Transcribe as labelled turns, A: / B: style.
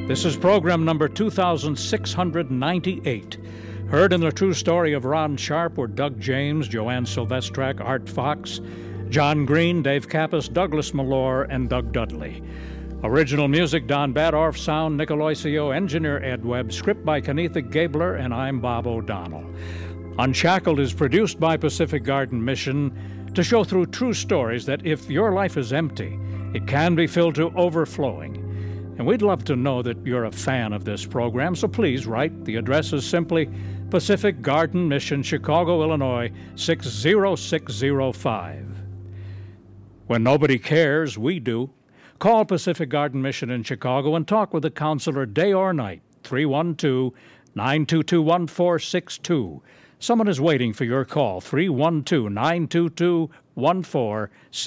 A: This is program number 2698. Heard in the true story of Ron Sharp were Doug James, Joanne Silvestrak, Art Fox, John Green, Dave Kappas, Douglas Malore, and Doug Dudley. Original music, Don Badorf, sound, Nick Aloisio, engineer Ed Webb, script by Kenetha Gabler, and I'm Bob O'Donnell. Unshackled is produced by Pacific Garden Mission to show through true stories that if your life is empty, it can be filled to overflowing. And we'd love to know that you're a fan of this program, so please write. The address is simply Pacific Garden Mission, Chicago, Illinois, 60605. When nobody cares, we do. Call Pacific Garden Mission in Chicago and talk with a counselor day or night, 312-922-1462. Someone is waiting for your call, 312-922-1462.